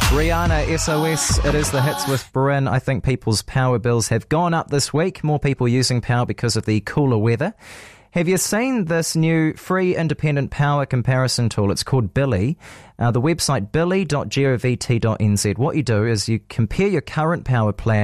Rihanna, SOS, it is the hits with Bryn. I think people's power bills have gone up this week. More people using power because of the cooler weather. Have you seen this new free independent power comparison tool? It's called Billy. The website billy.govt.nz. What you do is you compare your current power plan